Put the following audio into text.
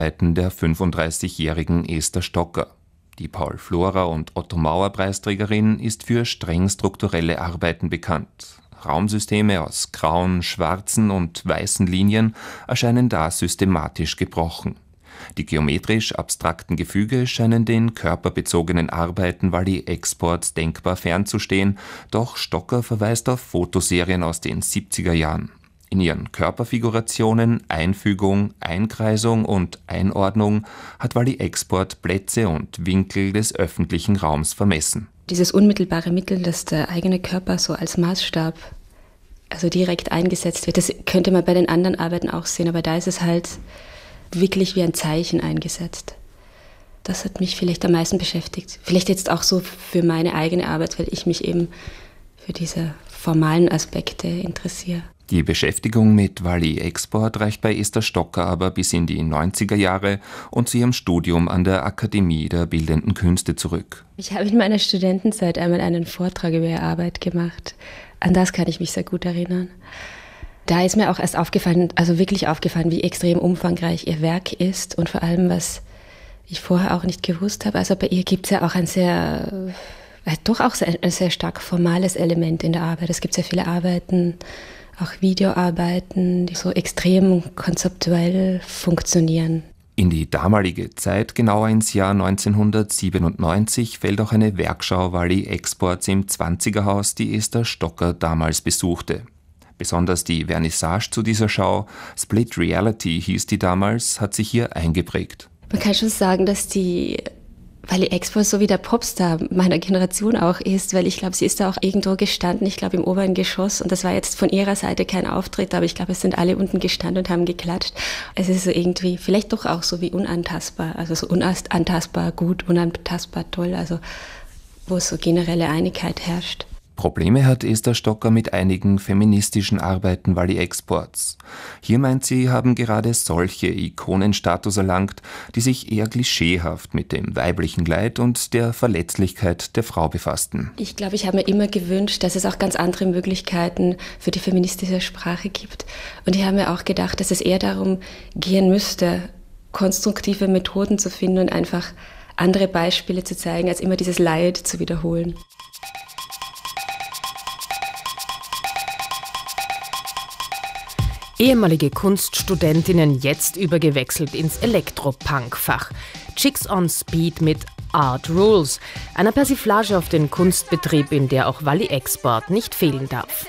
Arbeiten der 35-jährigen Esther Stocker. Die Paul-Flora- und Otto-Mauer-Preisträgerin ist für streng strukturelle Arbeiten bekannt. Raumsysteme aus grauen, schwarzen und weißen Linien erscheinen da systematisch gebrochen. Die geometrisch abstrakten Gefüge scheinen den körperbezogenen Arbeiten Wally Exports denkbar fernzustehen, doch Stocker verweist auf Fotoserien aus den 70er Jahren. In ihren Körperfigurationen, Einfügung, Einkreisung und Einordnung hat Wally Export Plätze und Winkel des öffentlichen Raums vermessen. Dieses unmittelbare Mittel, dass der eigene Körper so als Maßstab also direkt eingesetzt wird, das könnte man bei den anderen Arbeiten auch sehen, aber da ist es halt wirklich wie ein Zeichen eingesetzt. Das hat mich vielleicht am meisten beschäftigt. Vielleicht jetzt auch so für meine eigene Arbeit, weil ich mich eben für diese formalen Aspekte interessiere. Die Beschäftigung mit Wally Export reicht bei Esther Stocker aber bis in die 90er Jahre und zu ihrem Studium an der Akademie der Bildenden Künste zurück. Ich habe in meiner Studentenzeit einmal einen Vortrag über ihre Arbeit gemacht. An das kann ich mich sehr gut erinnern. Da ist mir auch erst aufgefallen, also wirklich aufgefallen, wie extrem umfangreich ihr Werk ist und vor allem, was ich vorher auch nicht gewusst habe. Also bei ihr gibt es ja auch ein sehr stark formales Element in der Arbeit. Es gibt sehr viele Arbeiten, auch Videoarbeiten, die so extrem konzeptuell funktionieren. In die damalige Zeit, genauer ins Jahr 1997, fällt auch eine Werkschau Wally Exports im 20er-Haus, die Esther Stocker damals besuchte. Besonders die Vernissage zu dieser Schau, Split Reality hieß die damals, hat sich hier eingeprägt. Man kann schon sagen, dass die Wally Export so wie der Popstar meiner Generation auch ist, weil ich glaube, sie ist da auch irgendwo gestanden, ich glaube im oberen Geschoss, und das war jetzt von ihrer Seite kein Auftritt, aber ich glaube, es sind alle unten gestanden und haben geklatscht. Es ist so irgendwie, vielleicht doch auch so wie unantastbar, also so unantastbar gut, unantastbar toll, also wo so generelle Einigkeit herrscht. Probleme hat Esther Stocker mit einigen feministischen Arbeiten Wally Exports. Hier meint sie, haben gerade solche Ikonenstatus erlangt, die sich eher klischeehaft mit dem weiblichen Leid und der Verletzlichkeit der Frau befassten. Ich glaube, ich habe mir immer gewünscht, dass es auch ganz andere Möglichkeiten für die feministische Sprache gibt. Und ich habe mir auch gedacht, dass es eher darum gehen müsste, konstruktive Methoden zu finden und einfach andere Beispiele zu zeigen, als immer dieses Leid zu wiederholen. Ehemalige Kunststudentinnen jetzt übergewechselt ins Elektropunk-Fach. Chicks on Speed mit Art Rules, einer Persiflage auf den Kunstbetrieb, in der auch Wally Export nicht fehlen darf.